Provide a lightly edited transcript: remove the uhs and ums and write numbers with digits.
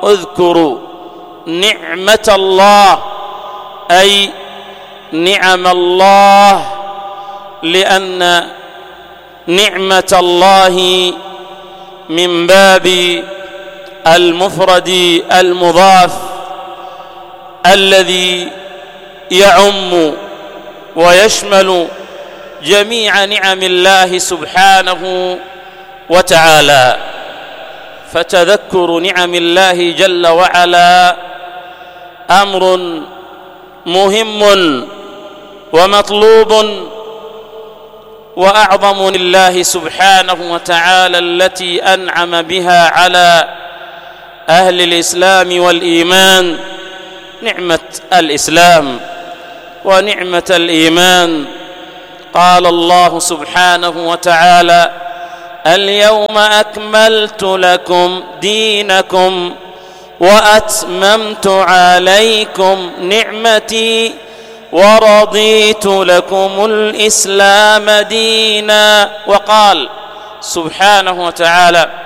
اذكروا نعمة الله أي نعم الله، لأن نعمة الله من باب المفرد المضاف الذي يعم ويشمل جميع نعم الله سبحانه وتعالى. فتذكر نعم الله جل وعلا أمر مهم ومطلوب وأعظم لله سبحانه وتعالى التي أنعم بها على أهل الإسلام والإيمان، نعمة الإسلام ونعمة الإيمان. قال الله سبحانه وتعالى: اليوم أكملت لكم دينكم وأتممت عليكم نعمتي ورضيت لكم الإسلام دينا. وقال سبحانه وتعالى: